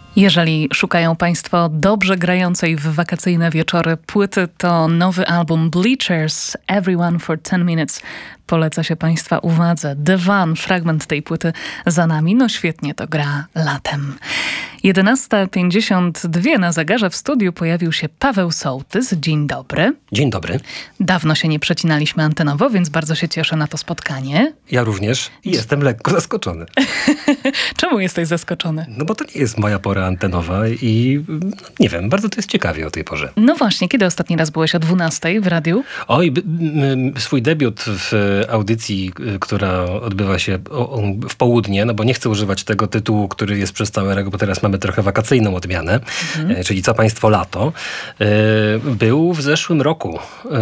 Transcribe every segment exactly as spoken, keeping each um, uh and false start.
Jeżeli szukają Państwo dobrze grającej w wakacyjne wieczory płyty, to nowy album Bleachers, Everyone for ten minutes, poleca się Państwa uwadze. The Van, fragment tej płyty za nami. No świetnie to gra latem. jedenasta pięćdziesiąt dwa na zegarze w studiu pojawił się Paweł Sołtys. Dzień dobry. Dzień dobry. Dawno się nie przecinaliśmy antenowo, więc bardzo się cieszę na to spotkanie. Ja również i jestem lekko zaskoczony. Czemu jjesteś zaskoczony? No bo to nie jest moja pora antenowa i no, nie wiem, bardzo to jest ciekawie o tej porze. No właśnie, kiedy ostatni raz byłeś o dwunastej w radiu? Oj, b- m- swój debiut w audycji, która odbywa się o, o, w południe, no bo nie chcę używać tego tytułu, który jest przez całe rok, bo teraz mamy trochę wakacyjną odmianę, mhm. e, czyli Co Państwo lato. E, był w zeszłym roku.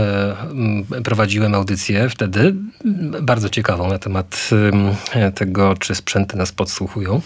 E, prowadziłem audycję wtedy, bardzo ciekawą na temat e, tego, czy sprzęty nas podsłuchują.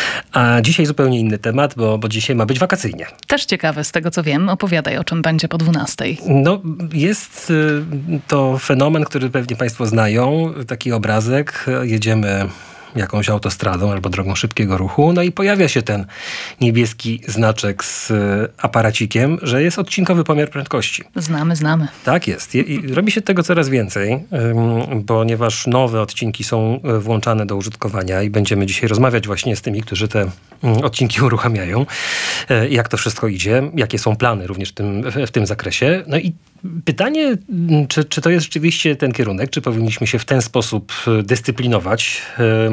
A dzisiaj zupełnie inny temat, bo, bo dzisiaj ma być wakacyjnie. Też ciekawe, z tego co wiem. Opowiadaj, o czym będzie po dwunastej. No, jest y, to fenomen, który pewnie Państwo znają. Taki obrazek. Jedziemy jakąś autostradą albo drogą szybkiego ruchu, no i pojawia się ten niebieski znaczek z y, aparacikiem, że jest odcinkowy pomiar prędkości. Znamy, znamy. Tak jest. I, i robi się tego coraz więcej, ym, ponieważ nowe odcinki są włączane do użytkowania i będziemy dzisiaj rozmawiać właśnie z tymi, którzy te y, odcinki uruchamiają. Y, jak to wszystko idzie, jakie są plany również w tym, w, w tym zakresie. No i pytanie, czy, czy to jest rzeczywiście ten kierunek, czy powinniśmy się w ten sposób dyscyplinować,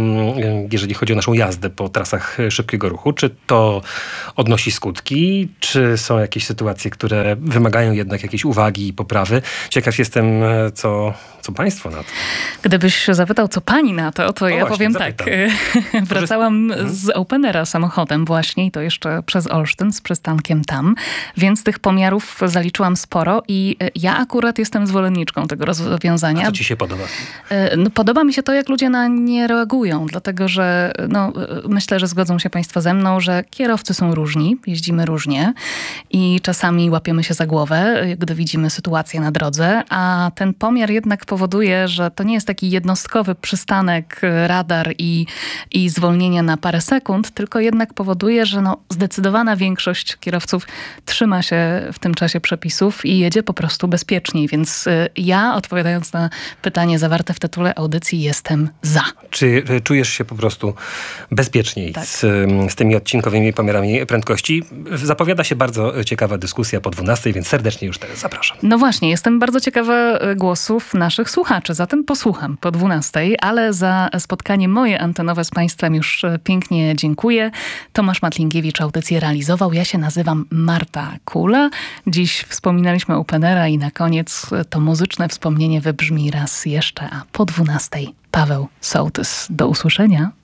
jeżeli chodzi o naszą jazdę po trasach szybkiego ruchu, czy to odnosi skutki, czy są jakieś sytuacje, które wymagają jednak jakiejś uwagi i poprawy. Ciekaw jestem, co, co Państwo na to. Gdybyś zapytał, co pani na to, to no ja właśnie, powiem zapytam. tak. Wracałam mhm. z Openera samochodem właśnie i to jeszcze przez Olsztyn z przystankiem tam, więc tych pomiarów zaliczyłam sporo i ja akurat jestem zwolenniczką tego rozwiązania. A co ci się podoba? No, podoba mi się to, jak ludzie na nie reagują, dlatego że no, myślę, że zgodzą się Państwo ze mną, że kierowcy są różni, jeździmy różnie i czasami łapiemy się za głowę, gdy widzimy sytuację na drodze, a ten pomiar jednak powoduje, że to nie jest taki jednostkowy przystanek, radar i, i zwolnienia na parę sekund, tylko jednak powoduje, że no, zdecydowana większość kierowców trzyma się w tym czasie przepisów i jedzie po prostu bezpieczniej, więc ja, odpowiadając na pytanie zawarte w tytule audycji, jestem za. Czy czujesz się po prostu bezpieczniej tak. z, z tymi odcinkowymi pomiarami prędkości? Zapowiada się bardzo ciekawa dyskusja po dwunastej, więc serdecznie już teraz zapraszam. No właśnie, jestem bardzo ciekawa głosów naszych słuchaczy, zatem posłucham po dwunastej, ale za spotkanie moje antenowe z Państwem już pięknie dziękuję. Tomasz Matlingiewicz audycję realizował. Ja się nazywam Marta Kula. Dziś wspominaliśmy Openera i na koniec to muzyczne wspomnienie wybrzmi raz jeszcze, a po dwunastej Paweł Sołtys. Do usłyszenia.